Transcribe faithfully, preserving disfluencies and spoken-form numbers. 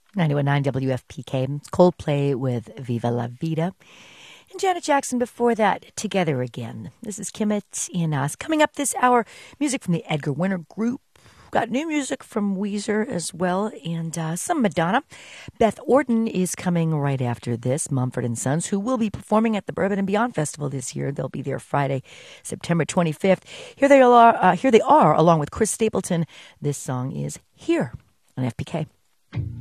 ninety-one point nine W F P K. Coldplay with Viva La Vida. And Janet Jackson before that, Together Again. This is Kimmett in us. Coming up this hour, music from the Edgar Winter Group. Got new music from Weezer as well, and uh, some Madonna. Beth Orton is coming right after this, Mumford and Sons, who will be performing at the Bourbon and Beyond Festival this year. They'll be there Friday, September twenty-fifth. Here they are, uh, here they are, along with Chris Stapleton. This song is Here on F P K.